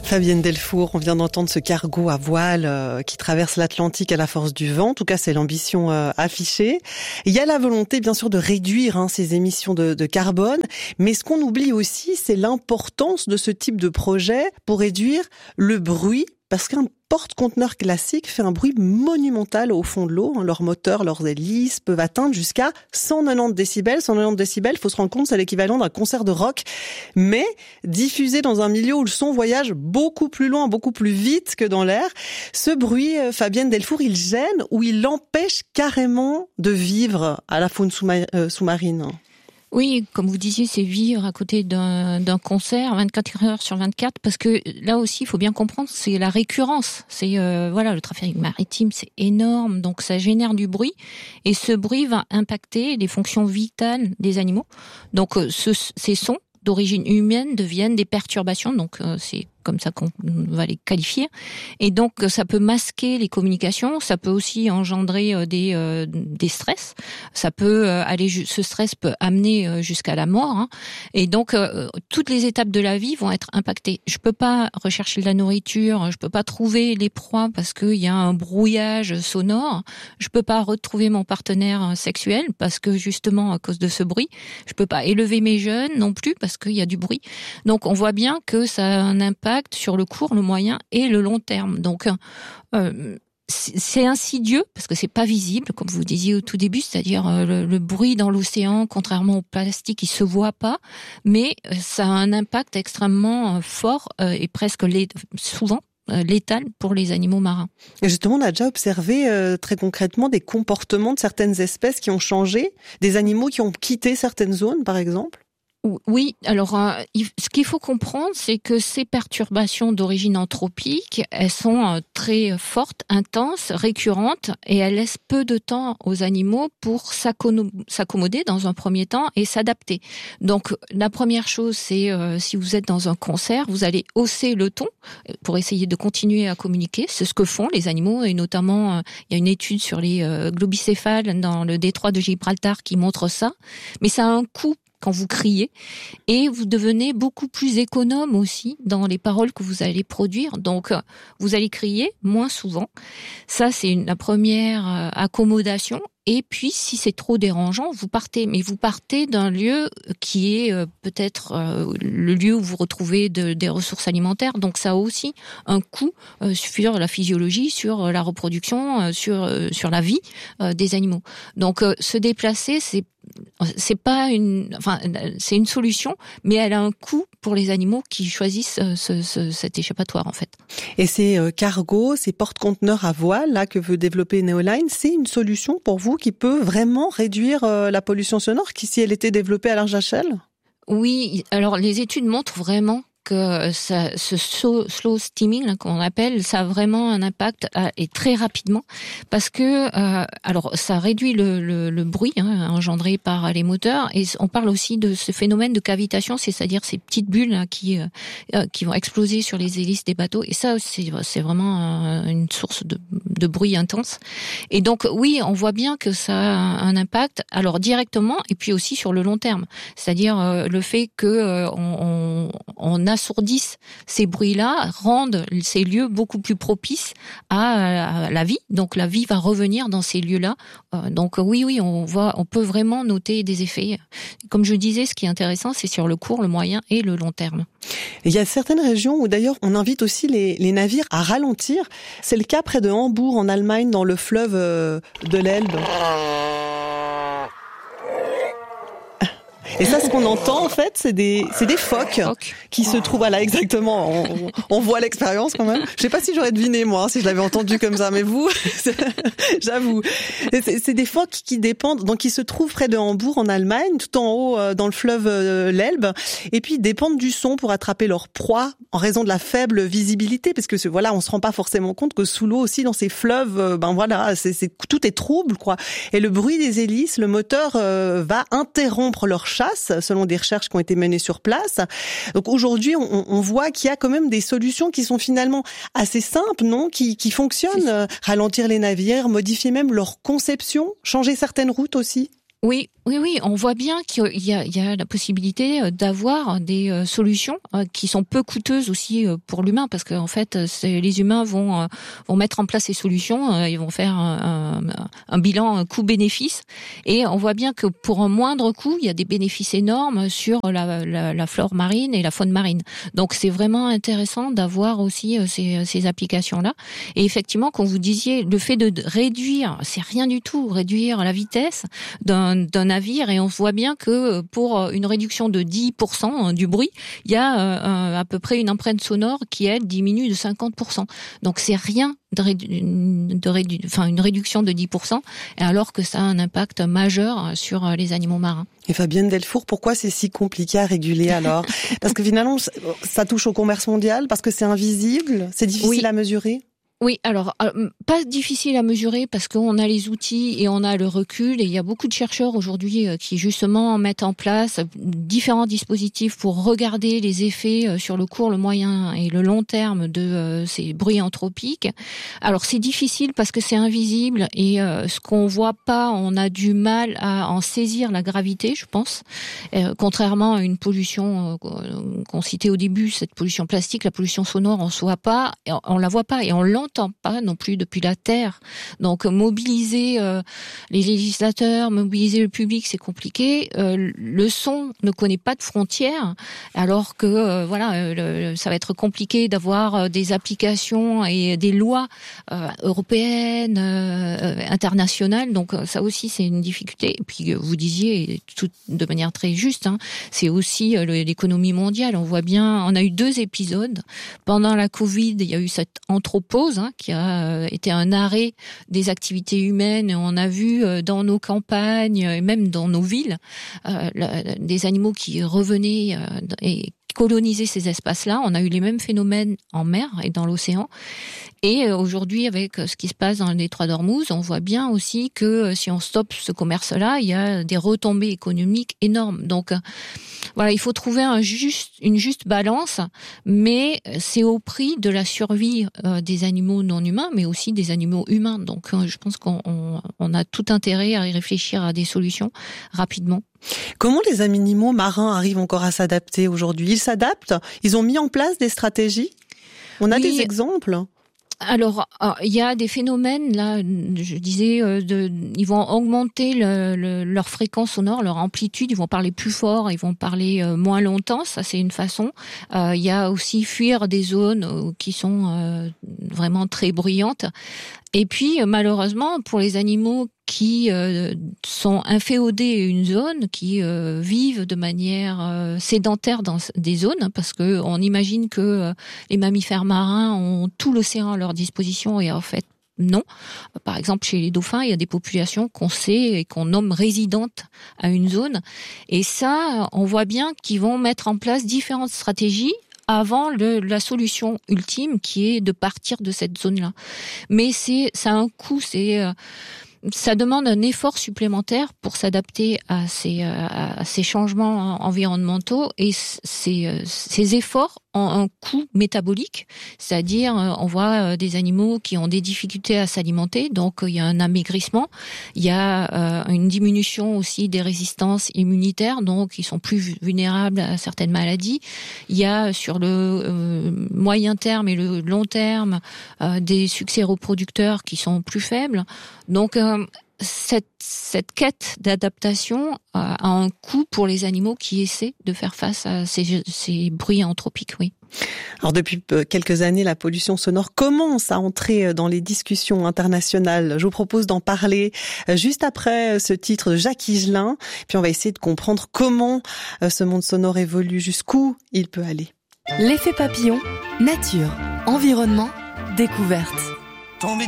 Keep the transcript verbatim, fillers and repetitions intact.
Fabienne Delfour, on vient d'entendre ce cargo à voile euh, qui traverse l'Atlantique à la force du vent. En tout cas, c'est l'ambition euh, affichée. Il y a la volonté, bien sûr, de réduire hein, ces émissions de, de carbone. Mais ce qu'on oublie aussi, c'est l'importance de ce type de projet pour réduire le bruit. Parce qu'un porte-conteneur classique fait un bruit monumental au fond de l'eau. Leurs moteurs, leurs hélices peuvent atteindre jusqu'à cent quatre-vingt-dix décibels. cent quatre-vingt-dix décibels, il faut se rendre compte, c'est l'équivalent d'un concert de rock. Mais diffusé dans un milieu où le son voyage beaucoup plus loin, beaucoup plus vite que dans l'air. Ce bruit, Fabienne Delfour, il gêne ou il empêche carrément de vivre à la faune sous-marine. Oui, comme vous disiez, c'est vivre à côté d'un, d'un concert vingt-quatre heures sur vingt-quatre, parce que là aussi, il faut bien comprendre, c'est la récurrence. C'est euh, voilà, le trafic maritime, c'est énorme, donc ça génère du bruit, et ce bruit va impacter les fonctions vitales des animaux. Donc, ce, ces sons d'origine humaine deviennent des perturbations, donc euh, c'est comme ça qu'on va les qualifier. Et donc, ça peut masquer les communications, ça peut aussi engendrer des, euh, des stress. Ça peut aller, ce stress peut amener jusqu'à la mort. Hein. Et donc, euh, toutes les étapes de la vie vont être impactées. Je peux pas rechercher de la nourriture, je peux pas trouver les proies parce qu'il y a un brouillage sonore. Je peux pas retrouver mon partenaire sexuel parce que justement, à cause de ce bruit, je peux pas élever mes jeunes non plus parce qu'il y a du bruit. Donc, on voit bien que ça a un impact sur le court, le moyen et le long terme. Donc, euh, c'est insidieux parce que c'est pas visible, comme vous disiez au tout début, c'est-à-dire euh, le, le bruit dans l'océan, contrairement au plastique, il se voit pas, mais ça a un impact extrêmement fort euh, et presque lé- souvent létal pour les animaux marins. Et justement, on a déjà observé euh, très concrètement des comportements de certaines espèces qui ont changé, des animaux qui ont quitté certaines zones, par exemple. Oui, alors euh, ce qu'il faut comprendre, c'est que ces perturbations d'origine anthropique, elles sont euh, très fortes, intenses, récurrentes, et elles laissent peu de temps aux animaux pour s'accommoder dans un premier temps et s'adapter. Donc la première chose, c'est euh, si vous êtes dans un concert, vous allez hausser le ton pour essayer de continuer à communiquer. C'est ce que font les animaux, et notamment euh, il y a une étude sur les euh, globicéphales dans le détroit de Gibraltar qui montre ça. Mais ça a un coût quand vous criez, et vous devenez beaucoup plus économe aussi dans les paroles que vous allez produire. Donc, vous allez crier moins souvent. Ça, c'est une, la première euh, accommodation. Et puis, si c'est trop dérangeant, vous partez. Mais vous partez d'un lieu qui est euh, peut-être euh, le lieu où vous retrouvez de, des ressources alimentaires. Donc, ça a aussi un coût euh, sur la physiologie, sur la reproduction, euh, sur euh, sur la vie euh, des animaux. Donc, euh, se déplacer, c'est c'est pas une, enfin, c'est une solution, mais elle a un coût pour les animaux qui choisissent ce, ce, cet échappatoire, en fait. Et ces euh, cargos, ces porte-conteneurs à voile, là, que veut développer Neoline, c'est une solution pour vous qui peut vraiment réduire euh, la pollution sonore, qui, si elle était développée à large échelle? Oui, alors les études montrent vraiment que ça, ce slow steaming là, qu'on appelle, ça a vraiment un impact à, et très rapidement, parce que euh, alors ça réduit le, le, le bruit hein, engendré par les moteurs, et on parle aussi de ce phénomène de cavitation, c'est-à-dire ces petites bulles là, qui euh, qui vont exploser sur les hélices des bateaux, et ça c'est c'est vraiment euh, une source de, de bruit intense. Et donc oui, on voit bien que ça a un impact, alors directement et puis aussi sur le long terme, c'est-à-dire euh, le fait que euh, on, on assourdissent ces bruits-là, rendent ces lieux beaucoup plus propices à, à la vie. Donc la vie va revenir dans ces lieux-là. Euh, donc oui, oui, on voit, on peut vraiment noter des effets. Comme je disais, ce qui est intéressant, c'est sur le court, le moyen et le long terme. Il y a certaines régions où d'ailleurs on invite aussi les, les navires à ralentir. C'est le cas près de Hambourg en Allemagne, dans le fleuve de l'Elbe. Et ça, ce qu'on entend, en fait, c'est des, c'est des phoques Phoque. qui se trouvent, voilà, exactement. On, on voit l'expérience quand même. Je sais pas si j'aurais deviné, moi, si je l'avais entendu comme ça, mais vous, j'avoue. C'est, c'est des phoques qui dépendent, donc qui se trouvent près de Hambourg, en Allemagne, tout en haut, dans le fleuve l'Elbe. Et puis, ils dépendent du son pour attraper leur proie en raison de la faible visibilité, parce que, voilà, on se rend pas forcément compte que sous l'eau aussi, dans ces fleuves, ben voilà, c'est, c'est, tout est trouble, quoi. Et le bruit des hélices, le moteur, euh, va interrompre leur chasse, selon des recherches qui ont été menées sur place. Donc aujourd'hui, on, on voit qu'il y a quand même des solutions qui sont finalement assez simples, non, qui, qui fonctionnent. Euh, ralentir les navires, modifier même leur conception, changer certaines routes aussi. Oui, oui, oui, on voit bien qu'il y a, il y a la possibilité d'avoir des euh, solutions euh, qui sont peu coûteuses aussi euh, pour l'humain, parce qu'en fait, c'est, les humains vont euh, vont mettre en place ces solutions, euh, ils vont faire un, un, un bilan coût-bénéfice, et on voit bien que pour un moindre coût, il y a des bénéfices énormes sur la, la, la flore marine et la faune marine. Donc, c'est vraiment intéressant d'avoir aussi euh, ces, ces applications-là. Et effectivement, quand vous disiez le fait de réduire, c'est rien du tout, réduire la vitesse d'un d'un navire, et on voit bien que pour une réduction de dix pour cent du bruit, il y a euh, à peu près une empreinte sonore qui, elle, diminue de cinquante pour cent. Donc c'est rien de, rédu- de rédu- enfin, une réduction de dix pour cent, alors que ça a un impact majeur sur les animaux marins. Et Fabienne Delfour, pourquoi c'est si compliqué à réguler alors ? Parce que finalement, ça touche au commerce mondial, parce que c'est invisible, c'est difficile oui. à mesurer ? Oui, alors euh, pas difficile à mesurer parce qu'on a les outils et on a le recul, et il y a beaucoup de chercheurs aujourd'hui euh, qui justement mettent en place différents dispositifs pour regarder les effets euh, sur le court, le moyen et le long terme de euh, ces bruits anthropiques. Alors c'est difficile parce que c'est invisible, et euh, ce qu'on voit pas, on a du mal à en saisir la gravité, je pense. Euh, contrairement à une pollution euh, qu'on citait au début, cette pollution plastique, la pollution sonore, on se voit pas, on la voit pas et on l'entend pas non plus depuis la Terre. Donc mobiliser euh, les législateurs, mobiliser le public, c'est compliqué. Euh, le son ne connaît pas de frontières, alors que euh, voilà, euh, le, ça va être compliqué d'avoir euh, des applications et des lois euh, européennes, euh, internationales. Donc ça aussi c'est une difficulté. Et puis vous disiez tout de manière très juste, hein, c'est aussi euh, l'économie mondiale. On voit bien, on a eu deux épisodes pendant la Covid. Il y a eu cette anthropose, hein, qui a été un arrêt des activités humaines. On a vu dans nos campagnes et même dans nos villes euh, des animaux qui revenaient euh, et coloniser ces espaces-là. On a eu les mêmes phénomènes en mer et dans l'océan. Et aujourd'hui, avec ce qui se passe dans le détroit d'Ormuz, on voit bien aussi que si on stoppe ce commerce-là, il y a des retombées économiques énormes. Donc voilà, il faut trouver un juste, une juste balance, mais c'est au prix de la survie des animaux non humains, mais aussi des animaux humains. Donc je pense qu'on on, on a tout intérêt à y réfléchir à des solutions rapidement. Comment les animaux marins arrivent encore à s'adapter aujourd'hui ? Ils s'adaptent ? Ils ont mis en place des stratégies ? On a oui. des exemples ? Alors, il y a des phénomènes, là, je disais, euh, de, ils vont augmenter le, le, leur fréquence sonore, leur amplitude, ils vont parler plus fort, ils vont parler euh, moins longtemps, ça c'est une façon. Euh, il y a aussi fuir des zones euh, qui sont euh, vraiment très bruyantes. Et puis, malheureusement, pour les animaux qui euh, sont inféodés à une zone, qui euh, vivent de manière euh, sédentaire dans des zones, parce que on imagine que euh, les mammifères marins ont tout l'océan à leur disposition, et en fait, non. Par exemple, chez les dauphins, il y a des populations qu'on sait et qu'on nomme résidentes à une zone. Et ça, on voit bien qu'ils vont mettre en place différentes stratégies avant le, la solution ultime qui est de partir de cette zone-là. Mais c'est, ça a un coût, c'est, euh, ça demande un effort supplémentaire pour s'adapter à ces, à ces changements environnementaux, et ces, ces efforts ont un coût métabolique, c'est-à-dire on voit des animaux qui ont des difficultés à s'alimenter, donc il y a un amaigrissement, il y a une diminution aussi des résistances immunitaires, donc ils sont plus vulnérables à certaines maladies. Il y a sur le moyen terme et le long terme des succès reproducteurs qui sont plus faibles. Donc Cette, cette quête d'adaptation a un coût pour les animaux qui essaient de faire face à ces, ces bruits anthropiques, oui. Alors depuis quelques années, la pollution sonore commence à entrer dans les discussions internationales. Je vous propose d'en parler juste après ce titre de Jacques Higelin. Puis on va essayer de comprendre comment ce monde sonore évolue, jusqu'où il peut aller. L'effet papillon, nature, environnement, découverte. Tomber